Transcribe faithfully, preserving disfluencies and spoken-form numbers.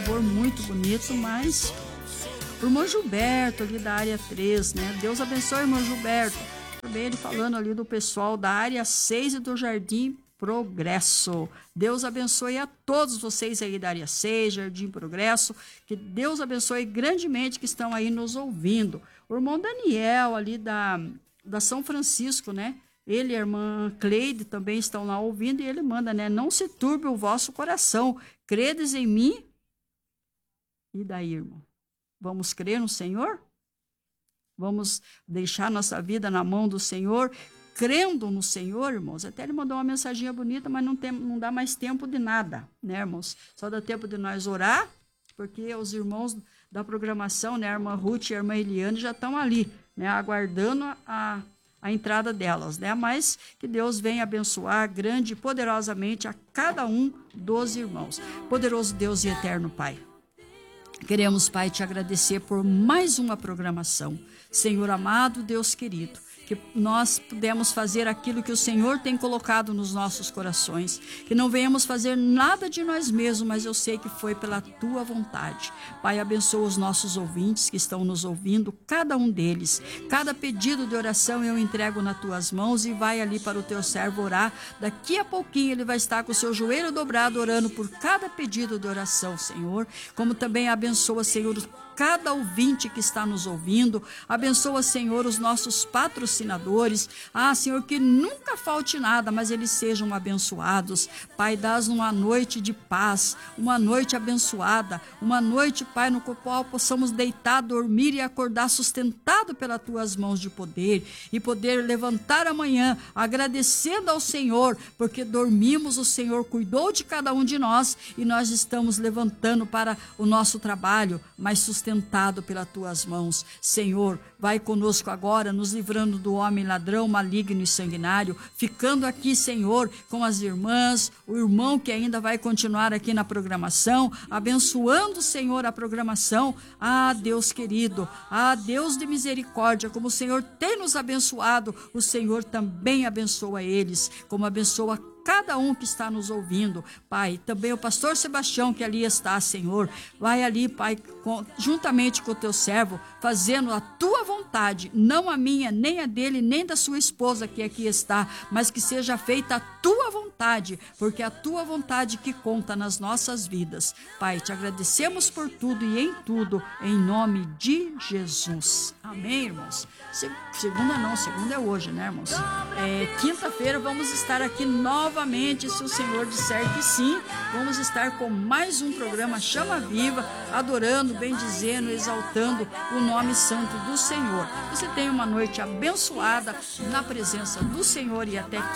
louvor muito bonito, mas o irmão Gilberto ali da área três, né? Deus abençoe, irmão Gilberto. Também ele falando ali do pessoal da área seis e do Jardim Progresso. Deus abençoe a todos vocês aí da área seis, Jardim Progresso. Que Deus abençoe grandemente que estão aí nos ouvindo. O irmão Daniel ali da, da São Francisco, né? Ele e a irmã Cleide também estão lá ouvindo e ele manda, né? Não se turbe o vosso coração. Credes em mim? E daí, irmão? Vamos crer no Senhor? Vamos deixar nossa vida na mão do Senhor, crendo no Senhor, irmãos? Até ele mandou uma mensaginha bonita, mas não, tem, não dá mais tempo de nada, né, irmãos? Só dá tempo de nós orar, porque os irmãos da programação, né, a irmã Ruth e a irmã Eliane já estão ali, né, aguardando a, a entrada delas, né? Mas que Deus venha abençoar grande e poderosamente a cada um dos irmãos. Poderoso Deus e eterno Pai, queremos, Pai, te agradecer por mais uma programação. Senhor amado, Deus querido, que nós pudemos fazer aquilo que o Senhor tem colocado nos nossos corações, que não venhamos fazer nada de nós mesmos, mas eu sei que foi pela tua vontade. Pai, abençoa os nossos ouvintes que estão nos ouvindo, cada um deles, cada pedido de oração eu entrego nas tuas mãos e vai ali para o teu servo orar. Daqui a pouquinho ele vai estar com o seu joelho dobrado orando por cada pedido de oração, Senhor, como também abençoa, Senhor, cada ouvinte que está nos ouvindo. Abençoa, Senhor, os nossos patrocinadores. Ah, Senhor, que nunca falte nada, mas eles sejam abençoados. Pai, dás uma noite de paz, uma noite abençoada, uma noite, Pai, no qual possamos deitar, dormir e acordar sustentado pelas tuas mãos de poder e poder levantar amanhã agradecendo ao Senhor, porque dormimos, o Senhor cuidou de cada um de nós e nós estamos levantando para o nosso trabalho, mas sustentado sustentado pelas tuas mãos. Senhor, vai conosco agora, nos livrando do homem ladrão, maligno e sanguinário, ficando aqui, Senhor, com as irmãs, o irmão que ainda vai continuar aqui na programação, abençoando, Senhor, a programação. Ah, Deus querido, ah, Deus de misericórdia, como o Senhor tem nos abençoado, o Senhor também abençoa eles, como abençoa cada um que está nos ouvindo, Pai. Também o pastor Sebastião que ali está, Senhor, vai ali, Pai, com, juntamente com o teu servo, fazendo a tua vontade, não a minha, nem a dele, nem da sua esposa que aqui está, mas que seja feita a tua vontade, porque é a tua vontade que conta nas nossas vidas. Pai, te agradecemos por tudo e em tudo, em nome de Jesus. Amém, irmãos? Se, segunda não, segunda é hoje, né, irmãos? É, quinta-feira vamos estar aqui novamente, se o Senhor disser que sim, vamos estar com mais um programa Chama Viva, adorando, bendizendo, exaltando o nome santo do Senhor. Você tenha uma noite abençoada na presença do Senhor e até